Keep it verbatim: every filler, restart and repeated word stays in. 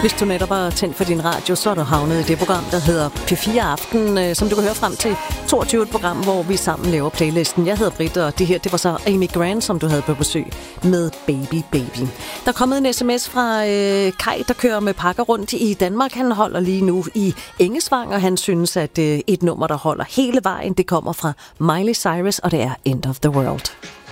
Hvis du netop har tændt for din radio, så er du havnet i det program, der hedder P fire Aften, som du kan høre frem til toogtyve, et program, hvor vi sammen laver playlisten. Jeg hedder Britt, og det her, det var så Amy Grant, som du havde på besøg med Baby Baby. Der er kommet en sms fra øh, Kai, der kører med pakker rundt i Danmark. Han holder lige nu i Engesvang, og han synes, at øh, et nummer, der holder hele vejen, det kommer fra Miley Cyrus, og det er End of the World.